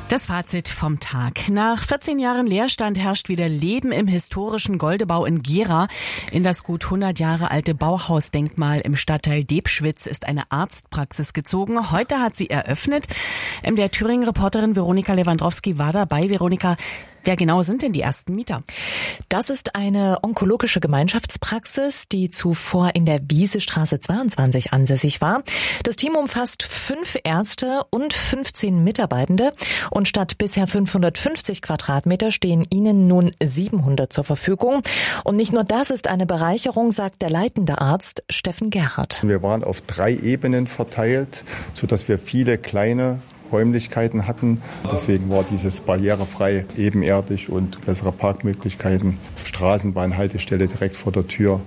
Das Fazit vom Tag. Nach 14 Jahren Leerstand herrscht wieder Leben im historischen Goldebau in Gera. In das gut 100 Jahre alte Bauhausdenkmal im Stadtteil Debschwitz ist eine Arztpraxis gezogen. Heute hat sie eröffnet. Der Thüringen-Reporterin Veronika Lewandowski war dabei. Veronika, wer genau sind denn die ersten Mieter? Das ist eine onkologische Gemeinschaftspraxis, die zuvor in der Wiesestraße 22 ansässig war. Das Team umfasst 5 Ärzte und 15 Mitarbeitende. Und statt bisher 550 Quadratmeter stehen ihnen nun 700 zur Verfügung. Und nicht nur das ist eine Bereicherung, sagt der leitende Arzt Steffen Gerhardt. Wir waren auf 3 Ebenen verteilt, sodass wir viele kleine Räumlichkeiten hatten. Deswegen war dieses barrierefrei, ebenerdig und bessere Parkmöglichkeiten. Straßenbahnhaltestelle direkt vor der Tür.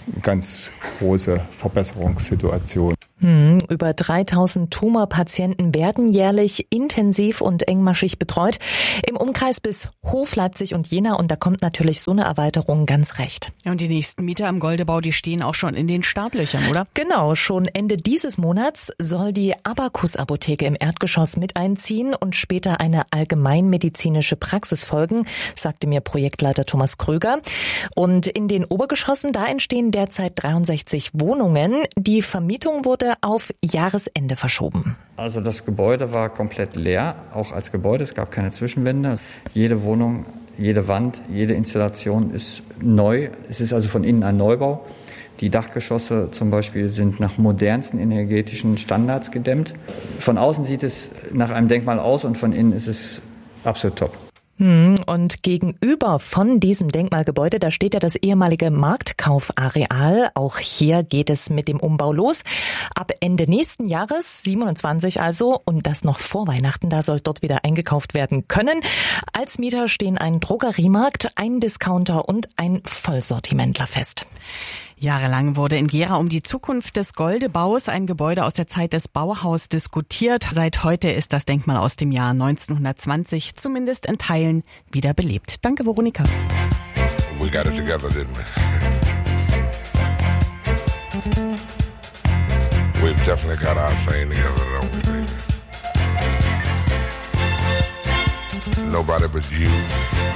Ganz große Verbesserungssituation. Über 3000 Tumorpatienten werden jährlich intensiv und engmaschig betreut. Im Umkreis bis Hof, Leipzig und Jena. Und da kommt natürlich so eine Erweiterung ganz recht. Ja, und die nächsten Mieter im Goldebau, die stehen auch schon in den Startlöchern, oder? Genau, schon Ende dieses Monats soll die Abacus-Apotheke im Erdgeschoss mit einziehen und später eine allgemeinmedizinische Praxis folgen, sagte mir Projektleiter Thomas Kröger. Und in den Obergeschossen, da entstehen derzeit 63 Wohnungen. Die Vermietung wurde auf Jahresende verschoben. Also das Gebäude war komplett leer, auch als Gebäude. Es gab keine Zwischenwände. Jede Wohnung, jede Wand, jede Installation ist neu. Es ist also von innen ein Neubau. Die Dachgeschosse zum Beispiel sind nach modernsten energetischen Standards gedämmt. Von außen sieht es nach einem Denkmal aus und von innen ist es absolut top. Und gegenüber von diesem Denkmalgebäude, da steht ja das ehemalige Marktkaufareal. Auch hier geht es mit dem Umbau los. Ab Ende nächsten Jahres, 27 also, und das noch vor Weihnachten, da soll dort wieder eingekauft werden können. Als Mieter stehen ein Drogeriemarkt, ein Discounter und ein Vollsortimentler fest. Jahrelang wurde in Gera um die Zukunft des Goldebaus, ein Gebäude aus der Zeit des Bauhaus, diskutiert. Seit heute ist das Denkmal aus dem Jahr 1920 zumindest in Teilen wieder belebt. Danke, Veronika. We got it together, didn't we? We've definitely got our thing together, don't we, baby? Nobody but you